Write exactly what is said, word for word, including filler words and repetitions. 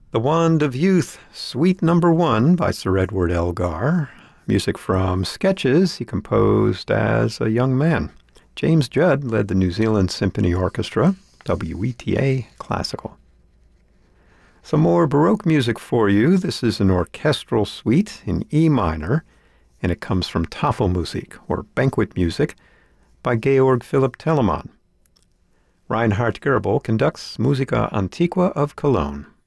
The Wand of Youth, Suite Number One by Sir Edward Elgar. Music from sketches he composed as a young man. James Judd led the New Zealand Symphony Orchestra, W E T A Classical. Some more Baroque music for you. This is an orchestral suite in E minor, and it comes from Tafelmusik, or banquet music, by Georg Philipp Telemann. Reinhard Goebel conducts Musica Antiqua of Cologne.